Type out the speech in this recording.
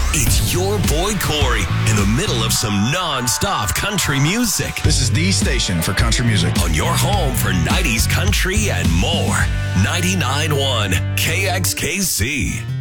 It's your boy Corey in the middle of some non-stop country music. This is the station for country music. On your home for 90s country and more. 99.1 KXKC.